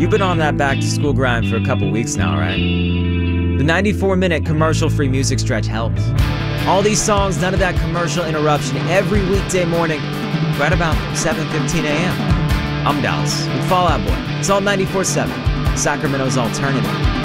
You've been on that back-to-school grind for a couple weeks now, right? The 94-minute commercial-free music stretch helps. All these songs, none of that commercial interruption, every weekday morning, right about 7:15 a.m. I'm Dallas with Fall Out Boy. It's all 94.7, Sacramento's alternative.